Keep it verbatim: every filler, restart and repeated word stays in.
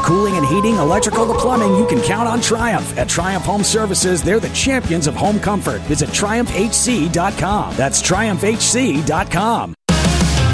cooling and heating, electrical to plumbing, you can count on Triumph. At Triumph Home Services, they're the champions of home comfort. Visit Triumph H C dot com. That's Triumph H C dot com.